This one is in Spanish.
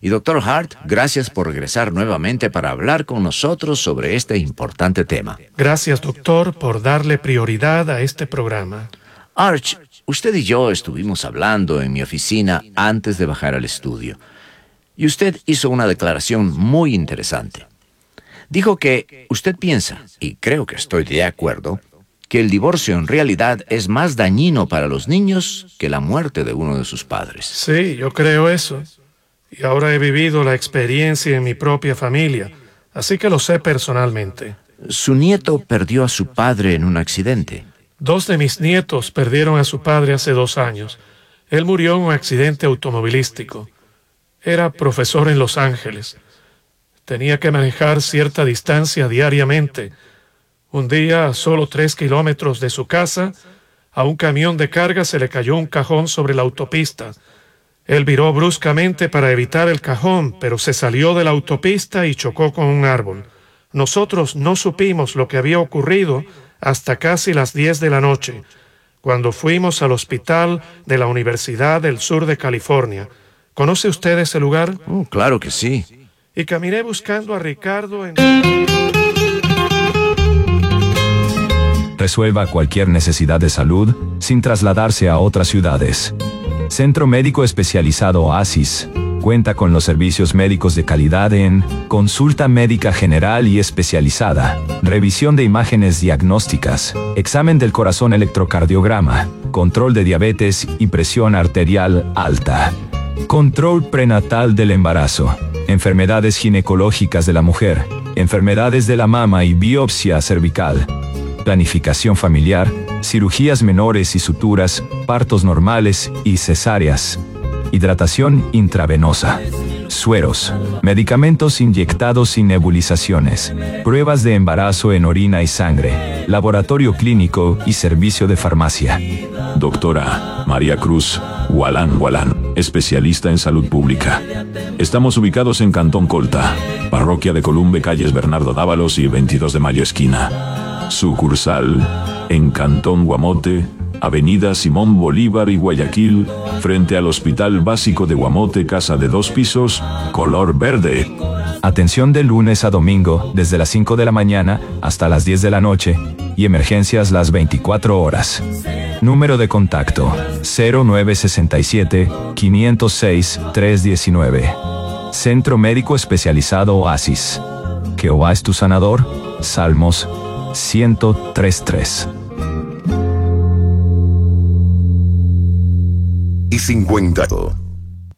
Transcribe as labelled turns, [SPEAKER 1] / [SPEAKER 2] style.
[SPEAKER 1] Y doctor Hart, gracias por regresar nuevamente para hablar con nosotros sobre este importante tema.
[SPEAKER 2] Gracias, doctor, por darle prioridad a este programa.
[SPEAKER 1] Arch, usted y yo estuvimos hablando en mi oficina antes de bajar al estudio. Y usted hizo una declaración muy interesante. Dijo que usted piensa, y creo que estoy de acuerdo, que el divorcio en realidad es más dañino para los niños que la muerte de uno de sus padres.
[SPEAKER 2] Sí, yo creo eso. Y ahora he vivido la experiencia en mi propia familia, así que lo sé personalmente.
[SPEAKER 1] Su nieto perdió a su padre en un accidente.
[SPEAKER 2] 2 de mis nietos perdieron a su padre hace 2 años. Él murió en un accidente automovilístico. Era profesor en Los Ángeles. Tenía que manejar cierta distancia diariamente. Un día, a solo 3 kilómetros de su casa, a un camión de carga se le cayó un cajón sobre la autopista. Él viró bruscamente para evitar el cajón, pero se salió de la autopista y chocó con un árbol. Nosotros no supimos lo que había ocurrido hasta casi las 10 de la noche, cuando fuimos al hospital de la Universidad del Sur de California. ¿Conoce usted ese lugar?
[SPEAKER 1] Claro que sí.
[SPEAKER 2] Y caminé buscando a Ricardo en...
[SPEAKER 3] Resuelva cualquier necesidad de salud sin trasladarse a otras ciudades. Centro Médico Especializado Oasis cuenta con los servicios médicos de calidad en consulta médica general y especializada, revisión de imágenes diagnósticas, examen del corazón electrocardiograma, control de diabetes y presión arterial alta, control prenatal del embarazo, enfermedades ginecológicas de la mujer, enfermedades de la mama y biopsia cervical, planificación familiar, cirugías menores y suturas, partos normales y cesáreas, hidratación intravenosa, sueros, medicamentos inyectados y nebulizaciones, pruebas de embarazo en orina y sangre, laboratorio clínico y servicio de farmacia.
[SPEAKER 4] Doctora María Cruz Gualán, especialista en salud pública. Estamos ubicados en Cantón Colta, Parroquia de Columbe, calles Bernardo Dávalos y 22 de Mayo esquina. Sucursal en Cantón Guamote, Avenida Simón Bolívar y Guayaquil, frente al Hospital Básico de Guamote, casa de 2 pisos, color verde.
[SPEAKER 3] Atención de lunes a domingo, desde las 5 de la mañana hasta las 10 de la noche, y emergencias las 24 horas. Número de contacto, 0967-506-319. Centro Médico Especializado Oasis. Jehová es tu sanador. Salmos 103:3.
[SPEAKER 5] Y 50.